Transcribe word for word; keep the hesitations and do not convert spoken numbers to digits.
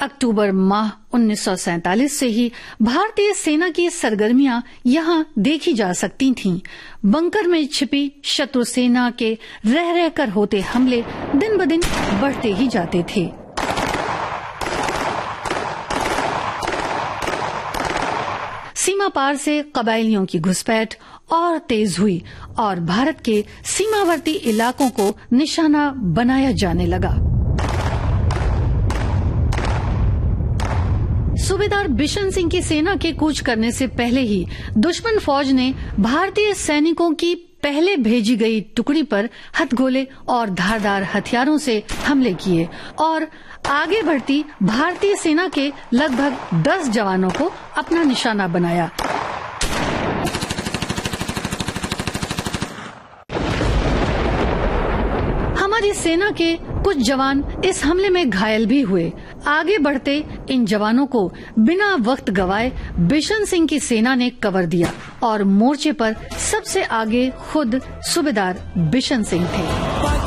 अक्टूबर माह उन्नीस सौ सैंतालीस से ही भारतीय सेना की सरगर्मियां यहाँ देखी जा सकती थीं। बंकर में छिपी शत्रु सेना के रह रहकर होते हमले दिन ब दिन बढ़ते ही जाते थे। सीमा पार से कबायलियों की घुसपैठ और तेज हुई और भारत के सीमावर्ती इलाकों को निशाना बनाया जाने लगा। सूबेदार बिशन सिंह की सेना के कूच करने से पहले ही दुश्मन फौज ने भारतीय सैनिकों की पहले भेजी गई टुकड़ी पर हथगोले और धारदार हथियारों से हमले किए और आगे बढ़ती भारतीय सेना के लगभग दस जवानों को अपना निशाना बनाया। हमारी सेना के कुछ जवान इस हमले में घायल भी हुए। आगे बढ़ते इन जवानों को बिना वक्त गवाए बिशन सिंह की सेना ने कवर दिया और मोर्चे पर सबसे आगे खुद सूबेदार बिशन सिंह थे।